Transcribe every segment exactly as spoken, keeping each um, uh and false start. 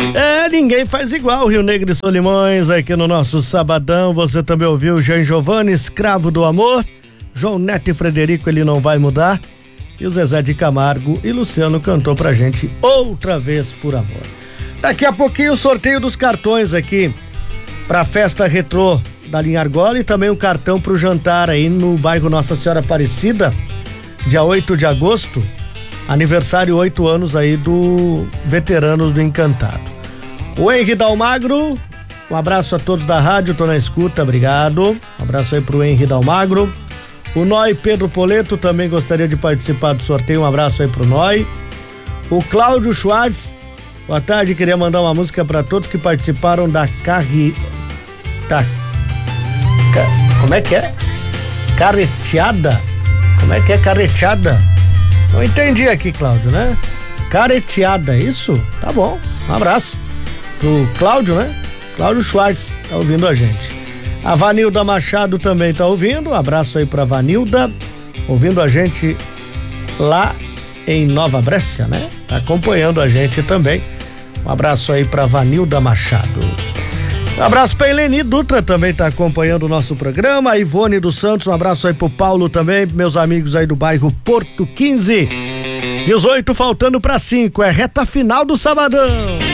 É, ninguém faz igual Rio Negro e Solimões aqui no nosso sabadão. Você também ouviu Jean Giovanni, Escravo do Amor, João Neto e Frederico, Ele Não Vai Mudar, e o Zezé de Camargo e Luciano cantou pra gente Outra Vez por Amor. Daqui a pouquinho o sorteio dos cartões aqui pra festa retrô da linha Argola e também um cartão pro jantar aí no bairro Nossa Senhora Aparecida, dia oito de agosto, aniversário oito anos aí do Veteranos do Encantado. O Henri Dalmagro, um abraço a todos da rádio, tô na escuta, obrigado. Um abraço aí pro Henri Dalmagro. O Noi Pedro Poleto também gostaria de participar do sorteio, um abraço aí pro Noi. O Cláudio Schwartz, boa tarde, queria mandar uma música para todos que participaram da carre... Tá. Ca... Como é que é? Carreteada? Como é que é carreteada? Não entendi aqui, Cláudio, né? Careteada, isso? Tá bom, um abraço pro Cláudio, né? Cláudio Schwartz tá ouvindo a gente. A Vanilda Machado também tá ouvindo, um abraço aí pra Vanilda, ouvindo a gente lá em Nova Brécia, né? Tá acompanhando a gente também. Um abraço aí pra Vanilda Machado. Um abraço pra Eleni Dutra, também tá acompanhando o nosso programa. A Ivone dos Santos, um abraço aí pro Paulo também, meus amigos aí do bairro Porto quinze. dezoito faltando pra cinco, é reta final do sabadão.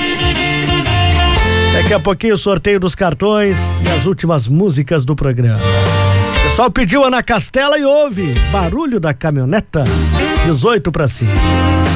Daqui a pouquinho o sorteio dos cartões e as últimas músicas do programa. O pessoal pediu Ana Castela e ouve barulho da caminhoneta, dezoito pra cinco.